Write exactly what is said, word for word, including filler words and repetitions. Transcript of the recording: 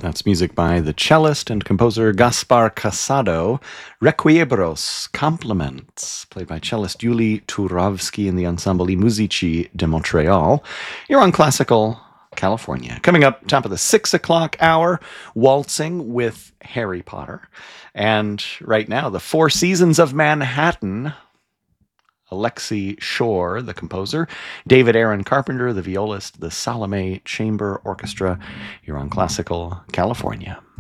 That's music by the cellist and composer Gaspar Casado. Requiebros, Compliments, played by cellist Yuli Turovsky in the Ensemble I Musici de Montreal. You're on Classical California. Coming up, top of the six o'clock hour, waltzing with Harry Potter. And right now, the Four Seasons of Manhattan. Alexei Shore, the composer, David Aaron Carpenter, the violist, the Salome Chamber Orchestra. You're on Classical California.